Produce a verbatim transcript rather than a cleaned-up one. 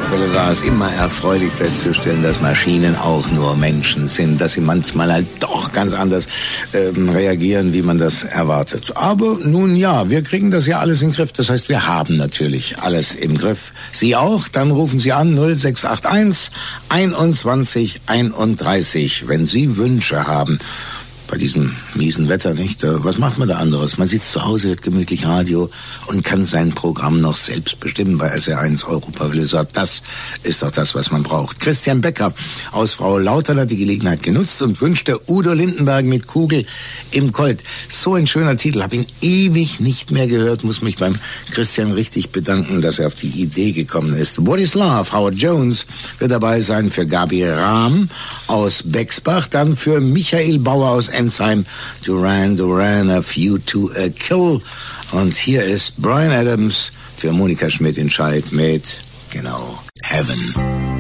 Es ist immer erfreulich festzustellen, dass Maschinen auch nur Menschen sind, dass sie manchmal halt doch ganz anders ähm, reagieren, wie man das erwartet. Aber nun ja, wir kriegen das ja alles in den Griff. Das heißt, wir haben natürlich alles im Griff. Sie auch? Dann rufen Sie an null sechs acht eins einundzwanzig einunddreißig, wenn Sie Wünsche haben. Bei diesem miesen Wetter, nicht? Was macht man da anderes? Man sitzt zu Hause, hört gemütlich Radio und kann sein Programm noch selbst bestimmen bei S R eins Europawelle. Das ist doch das, was man braucht. Christian Becker aus Frau Lauterl hat die Gelegenheit genutzt und wünschte Udo Lindenberg mit Kugel im Colt. So ein schöner Titel, habe ihn ewig nicht mehr gehört, muss mich beim Christian richtig bedanken, dass er auf die Idee gekommen ist. What is Love? Howard Jones wird dabei sein für Gabi Rahm aus Bexbach, dann für Michael Bauer aus Ensheim, Duran Duran, A View to a Kill. Und hier ist Bryan Adams für Monika Schmidt in Scheid mit, genau, Heaven.